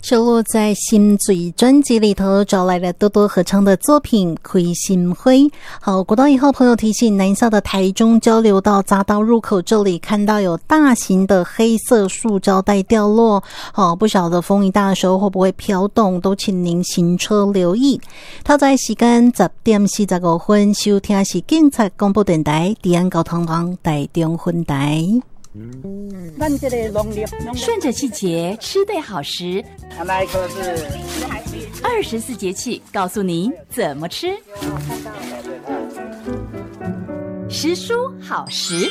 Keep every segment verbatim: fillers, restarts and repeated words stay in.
收录在《心醉》专辑里头，找来了多多合唱的作品《开心灰》。好，国道一号朋友提醒，南下的台中交流道匝道入口这里看到有大型的黑色塑胶袋掉落，好，不晓得风一大的时候会不会飘动，都请您行车留意。透早时間十點四十五分，收聽是警察廣播電台治安交通網台中分台。 顺着季节吃对好食，二十四节气告诉您怎么吃。食蔬好食。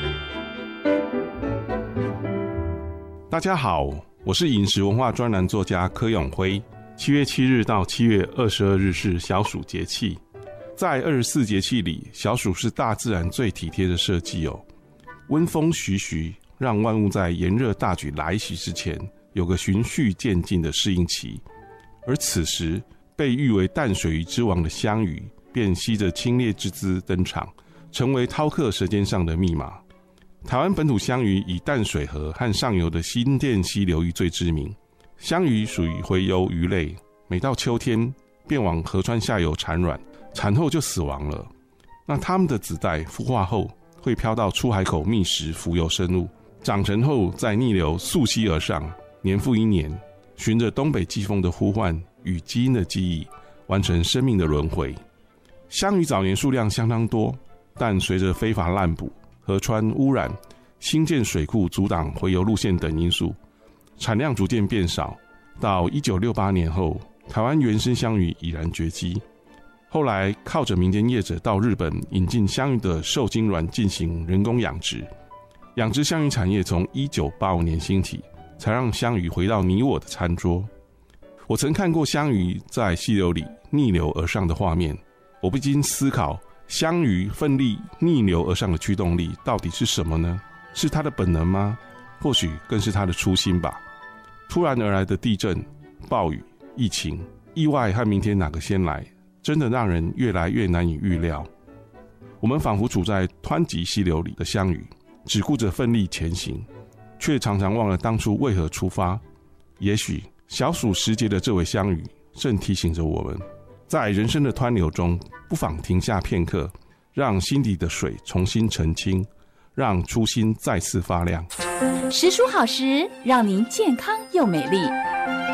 大家好，我是饮食文化专栏作家柯永辉。七月七日到七月二十二日是小暑节气，在二十四节气里，小暑是大自然最体贴的设计哦。温风徐徐，让万物在炎热大举来袭之前有个循序渐进的适应期，而此时被誉为淡水鱼之王的香鱼便吸着清冽之姿登场，成为饕客舌尖上的密码。台湾本土香鱼以淡水河和上游的新店溪流域最知名。香鱼属于洄游鱼类，每到秋天便往河川下游产卵，产后就死亡了。那它们的子代孵化后会飘到出海口觅食浮游生物，长成后再逆流溯溪而上，年复一年，循着东北季风的呼唤与基因的记忆，完成生命的轮回。香鱼早年数量相当多，但随着非法滥捕、河川污染、新建水库阻挡洄游路线等因素，产量逐渐变少。到一九六八年后，台湾原生香鱼已然绝迹。后来靠着民间业者到日本引进香鱼的受精卵进行人工养殖，养殖香鱼产业从一九八五年兴起，才让香鱼回到你我的餐桌。我曾看过香鱼在溪流里逆流而上的画面，我不禁思考，香鱼奋力逆流而上的驱动力到底是什么呢？是它的本能吗？或许更是它的初心吧。突然而来的地震、暴雨、疫情、意外和明天哪个先来，真的让人越来越难以预料。我们仿佛处在湍急溪流里的香鱼，只顾着奋力前行，却常常忘了当初为何出发。也许小暑时节的这尾香鱼正提醒着我们，在人生的湍流中，不妨停下片刻，让心底的水重新澄清，让初心再次发亮。 食蔬好食，让您健康又美丽。